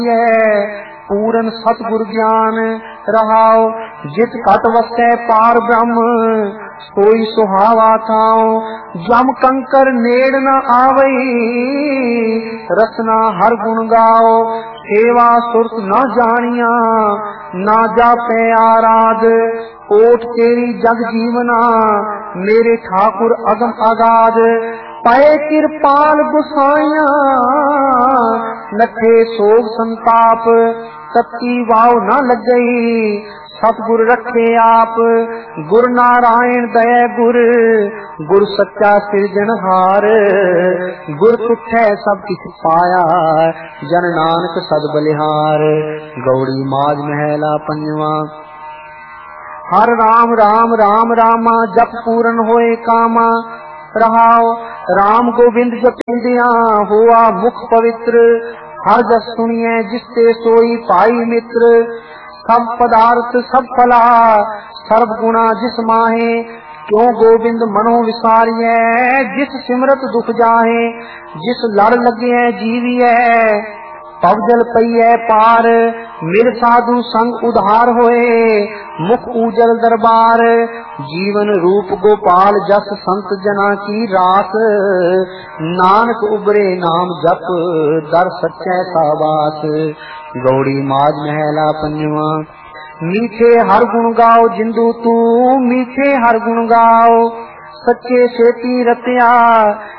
पूरन सतगुर ज्ञान रहाओ। जित घट वसै पार ब्रह्म सोई सुहावा थाओ। जम कंकर नेड़ न आवई रसना हर गुण गाओ। सेवा सुरत न जानिया ना जापै आराध। ओट तेरी जग जीवना मेरे ठाकुर अगम अगाध। पए किरपाल गुसाइया नथे सोग संताप। तत्ती वाव न लग गई सतगुर रखे आप। गुर नारायण दया गुर गुर सच्चा सिरजनहार। गुर तुठै सब किछ पाया जन नानक सद बलिहार। गौड़ी माज महला पंजवा। हर राम राम राम रामा जप पूरन होए कामा रहाओ। राम गोविंद जपिंदिया हुआ मुख पवित्र। हर जस सुनिए जिससे सोई पाई मित्र। सब पदार्थ सब फला सर्व गुणा जिस माहे। क्यों गोविंद मनो विसारिए जिस सिमरत दुख जाहे। जिस लड़ लगे जीविए पवजल पईए पार। मिल साधु संग उधार होए मुख उजल दरबार। जीवन रूप गोपाल जस संत जना की रास। नानक उबरे नाम जप दर सच्चे साबास। गौड़ी माज महला पंजवा। मीठे हर गुण गाओ जिंदू तू मीठे हर गुण गाओ। सच्चे सेती रतिया